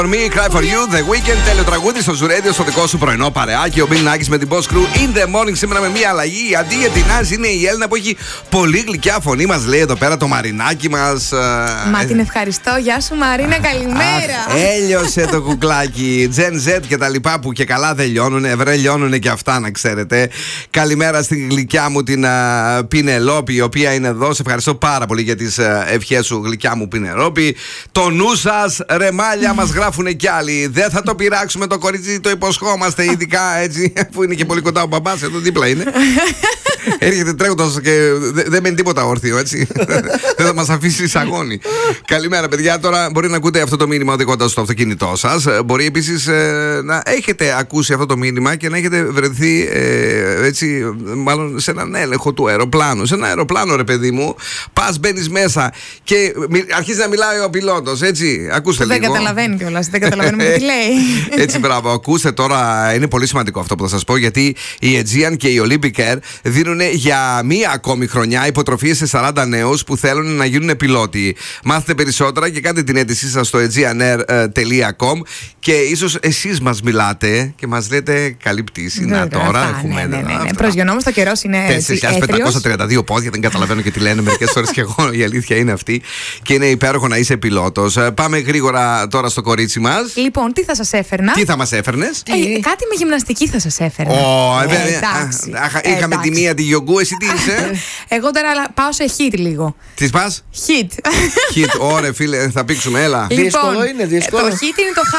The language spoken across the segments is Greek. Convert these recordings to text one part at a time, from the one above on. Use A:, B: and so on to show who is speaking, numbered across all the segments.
A: Me, Cry for You, The Weeknd, τέλειο τραγούδι στο Ζουρέντιο, στο δικό σου πρωινό παρεάκι. Ο Bill Nackis με την Boss Crew in the morning. Σήμερα με μια αλλαγή. Αντί για την Άζ είναι η Έλληνα που έχει πολύ γλυκιά φωνή. Μας λέει εδώ πέρα το Μαρινάκι μας.
B: Μα την ευχαριστώ. Γεια σου Μαρίνα, καλημέρα.
A: Έλειωσε το κουκλάκι. Gen Z και τα λοιπά που και καλά δεν λιώνουνε. Βρε λιώνουνε και αυτά να ξέρετε. Καλημέρα στην γλυκιά μου την Πινελόπη, η οποία είναι εδώ. Σε ευχαριστώ πάρα πολύ για τις ευχές σου, γλυκιά μου Πινελόπη. Το νου σας, ρεμάλια μας γράφουνε κι άλλοι. Δεν θα το πειράξουμε το κορίτσι, το υποσχόμαστε. Ειδικά έτσι, που είναι και πολύ κοντά ο μπαμπάς, εδώ δίπλα είναι. Έρχεται τρέχοντας και δεν μένει τίποτα όρθιο, έτσι. Δεν θα μας αφήσει σαγόνι. Καλημέρα, παιδιά. Τώρα μπορεί να ακούτε αυτό το μήνυμα οδηγώντας στο αυτοκίνητό σας. Μπορεί επίσης να έχετε ακούσει αυτό το μήνυμα και να έχετε βρεθεί έτσι, μάλλον σε έναν έλεγχο του αεροπλάνου. Σε ένα αεροπλάνο, ρε παιδί μου, πας, μπαίνεις μέσα και αρχίζει να μιλάει ο πιλότος, έτσι. Ακούστε λίγο.
B: Δεν καταλαβαίνει κιόλας, δεν καταλαβαίνουμε τι λέει.
A: Έτσι, μπράβο. Ακούστε τώρα, είναι πολύ σημαντικό αυτό που θα σας πω, γιατί η Aegean και η Olympic Air δίνουν για μία ακόμη χρονιά υποτροφίες σε 40 νέους που θέλουν να γίνουν πιλότοι. Μάθετε περισσότερα και κάντε την αίτησή σας στο aegeanair.com και ίσως εσείς μας μιλάτε και μας λέτε καλή πτήση. Να τώρα έχουμε.
B: Ναι. Προσγειωνόμαστε, ο καιρός είναι
A: 4.532 πόδια, δεν καταλαβαίνω και τι λένε μερικές φορές και εγώ. Η αλήθεια είναι αυτή. Και είναι υπέροχο να είσαι πιλότος. Πάμε γρήγορα τώρα στο κορίτσι μας.
B: Λοιπόν, τι θα σας έφερνα?
A: Τι θα μας έφερνες?
B: Κάτι με γυμναστική θα σας έφερνα.
A: Είχαμε τη μία τη Γιογκού, εσύ τι είσαι?
B: Εγώ τώρα πάω σε hit λίγο.
A: Τι πας?
B: Hit.
A: Ωραία, φίλε, θα πήξουμε, έλα.
C: Δύσκολο είναι, δύσκολο.
B: Το hit είναι το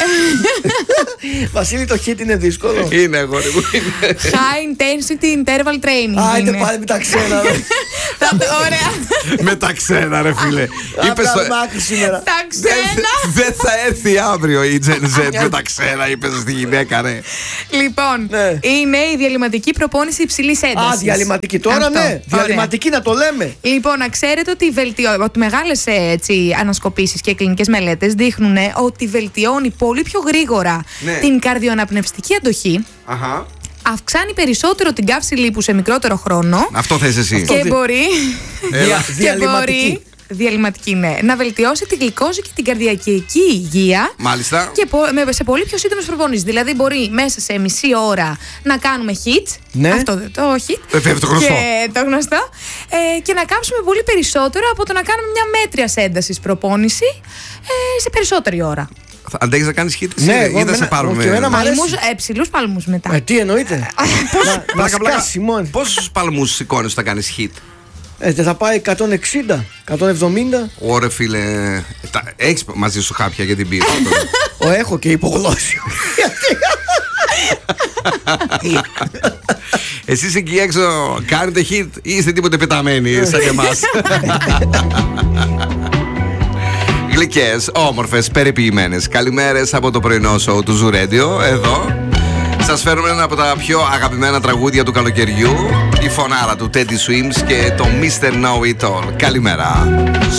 B: high.
C: Βασίλη, το hit είναι δύσκολο.
A: Είναι, αγόρι μου.
B: High intensity interval training.
C: Άιντε πάλι με τα ξένα.
B: Ωραία.
A: Με τα ξένα, ρε φίλε.
C: Είπες το μάκρυ σήμερα.
B: Τα ξένα.
A: Δεν θα έρθει αύριο η Gen Z με τα ξένα, είπες στη γυναίκα, ρε.
B: Λοιπόν, είναι η διαλυματική προπόνηση υψηλής έντασης.
C: Διαλυματική τώρα, ναι. Διαλυματική να το λέμε.
B: Λοιπόν, να ξέρετε ότι μεγάλες ανασκοπήσεις και κλινικές μελέτες δείχνουν ότι βελτιώνει πολύ πιο γρήγορα την καρδιοαναπνευστική αντοχή. Αυξάνει περισσότερο την καύση λίπου σε μικρότερο χρόνο.
A: Αυτό θες εσύ.
B: Και μπορεί.
C: Διαλυματική.
B: Διαλυματική, ναι. Να βελτιώσει τη γλυκόζη και την καρδιακή υγεία.
A: Μάλιστα.
B: Και σε πολύ πιο σύντομες προπονήσεις. Δηλαδή, μπορεί μέσα σε μισή ώρα να κάνουμε hit.
C: Ναι.
B: Αυτό το hit.
A: Το γνωστό.
B: Και το γνωστό. Και να κάψουμε πολύ περισσότερο από το να κάνουμε μια μέτρια έντασης προπόνηση σε περισσότερη ώρα.
A: Αντέχεις να κάνεις hit?
C: Ναι,
A: ή θα σε πάρουμε?
B: Ψηλούς παλμούς μετά.
C: Τι εννοείται?
A: Πόσους παλμούς σηκώνεις όταν κάνεις hit?
C: Θα πάει 160, 170.
A: Ωραία, φίλε. Έχεις μαζί σου χάπια για την πίεση?
C: Έχω και υπογλώσσιο.
A: Εσείς εκεί έξω κάνετε hit ή είστε τίποτε πεταμένοι σαν και εμάς? Γλυκές, όμορφες, περιποιημένες καλημέρες από το πρωινό σοου του Ζουρέντιο. Εδώ σας φέρουμε ένα από τα πιο αγαπημένα τραγούδια του καλοκαιριού, η φωνάρα του Teddy Swims και το Mr. Know It All. Καλημέρα.